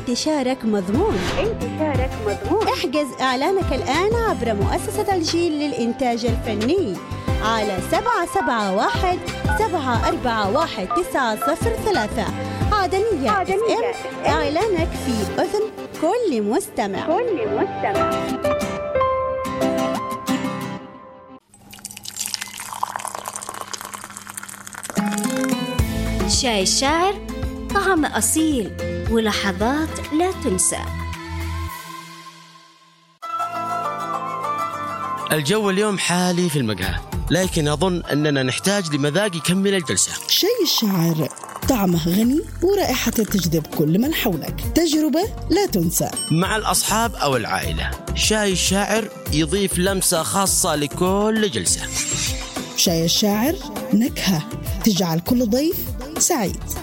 انتشارك مضمون. احجز إعلانك الآن عبر مؤسسة الجيل للإنتاج الفني على 771-741-903. عدنية FM، إعلانك في أذن كل مستمع. شاي الشاعر، طعم أصيل ولحظات لا تنسى. الجو اليوم حالي في المقهى، لكن أظن أننا نحتاج لمذاق يكمل الجلسة. شاي الشاعر، طعمه غني ورائحته تجذب كل من حولك، تجربة لا تنسى مع الأصحاب أو العائلة. شاي الشاعر يضيف لمسة خاصة لكل جلسة. شاي الشاعر، نكهة تجعل كل ضيف سعيد.